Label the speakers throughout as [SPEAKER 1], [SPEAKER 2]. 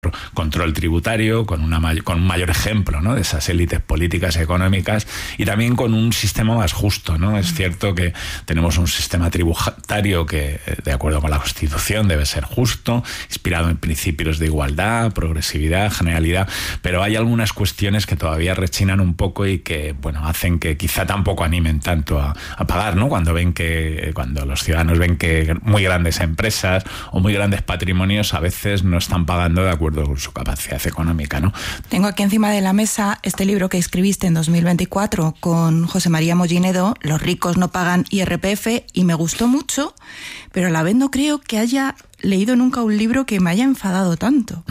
[SPEAKER 1] control tributario, con un mayor ejemplo, ¿no?, de esas élites políticas y económicas, y también con un sistema más justo, ¿no? Es cierto que tenemos un sistema tributario que, de acuerdo con la Constitución, debe ser justo, inspirado en principios de igualdad, progresividad, generalidad, pero hay algunas cuestiones que todavía rechinan un poco y que, bueno, hacen que quizá tampoco animen tanto a pagar, ¿no? Cuando los ciudadanos ven que muy grandes empresas o muy grandes patrimonios a veces no están pagando de acuerdo con su capacidad económica, ¿no?
[SPEAKER 2] Tengo aquí encima de la mesa este libro que escribiste en 2024 con José María Mollinedo, Los ricos no pagan IRPF, y me gustó mucho, pero a la vez no creo que haya leído nunca un libro que me haya enfadado tanto.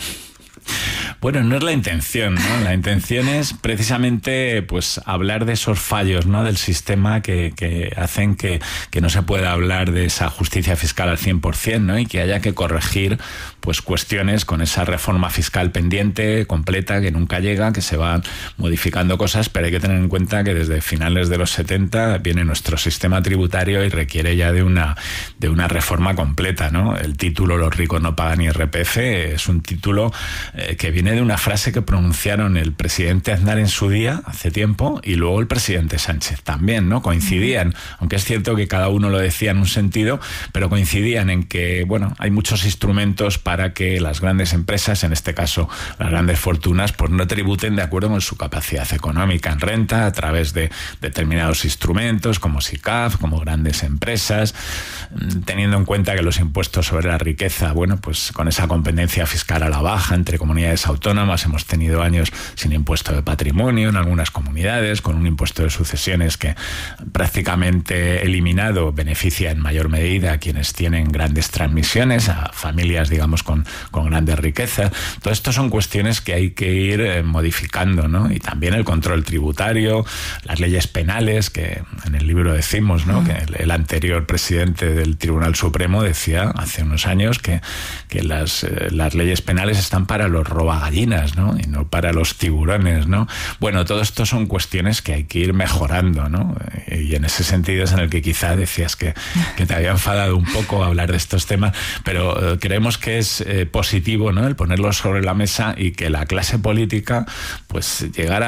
[SPEAKER 1] Bueno, no es la intención, ¿no? La intención es precisamente, pues, hablar de esos fallos, ¿no?, del sistema que hacen que no se pueda hablar de esa justicia fiscal al 100%, ¿no? Y que haya que corregir, pues, cuestiones con esa reforma fiscal pendiente, completa, que nunca llega, que se van modificando cosas, pero hay que tener en cuenta que desde finales de los 70 viene nuestro sistema tributario y requiere ya de una reforma completa, ¿no? El título Los ricos no pagan IRPF es un título que viene de una frase que pronunciaron el presidente Aznar en su día, hace tiempo, y luego el presidente Sánchez también, ¿no? Coincidían, aunque es cierto que cada uno lo decía en un sentido, pero coincidían en que, bueno, hay muchos instrumentos para que las grandes empresas, en este caso las grandes fortunas, pues no tributen de acuerdo con su capacidad económica en renta a través de determinados instrumentos como SICAF, como grandes empresas, teniendo en cuenta que los impuestos sobre la riqueza, bueno, pues con esa competencia fiscal a la baja entre comunidades autónomas, hemos tenido años sin impuesto de patrimonio en algunas comunidades, con un impuesto de sucesiones que prácticamente eliminado beneficia en mayor medida a quienes tienen grandes transmisiones, a familias, digamos, con grandes riquezas. Todo esto son cuestiones que hay que ir modificando, ¿no? Y también el control tributario, las leyes penales, que en el libro decimos, ¿no?, que el anterior presidente del Tribunal Supremo decía hace unos años que las leyes penales están para los robagallinas, ¿no?, y no para los tiburones, ¿no? Bueno, todo esto son cuestiones que hay que ir mejorando, ¿no? Y en ese sentido es en el que quizá decías que te había enfadado un poco hablar de estos temas, pero creemos que es positivo, ¿no?, el ponerlos sobre la mesa y que la clase política, pues,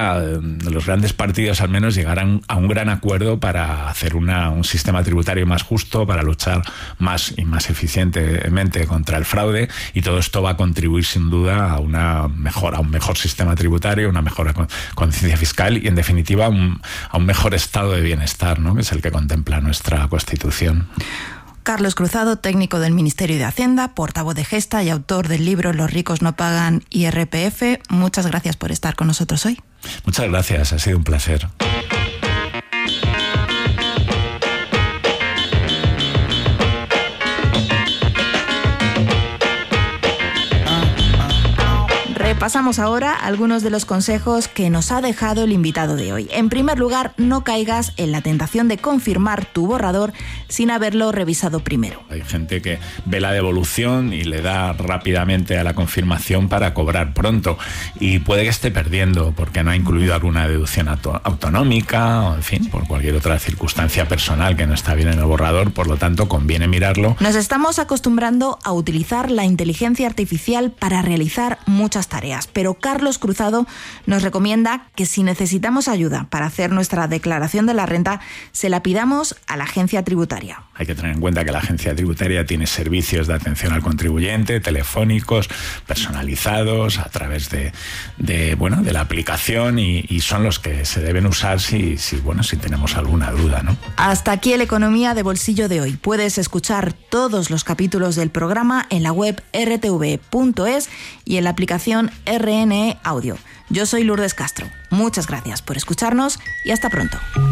[SPEAKER 1] los grandes partidos al menos llegaran a un gran acuerdo para hacer un sistema tributario más justo, para luchar más y más eficientemente contra el fraude, y todo esto va a contribuir sin duda a un mejor sistema tributario, una mejor conciencia fiscal y, en definitiva, a un mejor estado de bienestar, ¿no?, que es el que contempla nuestra Constitución.
[SPEAKER 2] Carlos Cruzado, técnico del Ministerio de Hacienda, portavoz de Gesta y autor del libro Los ricos no pagan IRPF. Muchas gracias por estar con nosotros hoy.
[SPEAKER 1] Muchas gracias, ha sido un placer.
[SPEAKER 2] Repasamos ahora algunos de los consejos que nos ha dejado el invitado de hoy. En primer lugar, no caigas en la tentación de confirmar tu borrador sin haberlo revisado primero.
[SPEAKER 1] Hay gente que ve la devolución y le da rápidamente a la confirmación para cobrar pronto, y puede que esté perdiendo porque no ha incluido alguna deducción autonómica o, en fin, por cualquier otra circunstancia personal que no está bien en el borrador. Por lo tanto, conviene mirarlo.
[SPEAKER 2] Nos estamos acostumbrando a utilizar la inteligencia artificial para realizar muchas tareas, pero Carlos Cruzado nos recomienda que si necesitamos ayuda para hacer nuestra declaración de la renta, se la pidamos a la agencia tributaria.
[SPEAKER 1] Hay que tener en cuenta que la agencia tributaria tiene servicios de atención al contribuyente, telefónicos, personalizados, a través de la aplicación, y son los que se deben usar si tenemos alguna duda, ¿no?
[SPEAKER 2] Hasta aquí el Economía de Bolsillo de hoy. Puedes escuchar todos los capítulos del programa en la web rtv.es y en la aplicación RNE Audio. Yo soy Lourdes Castro. Muchas gracias por escucharnos y hasta pronto.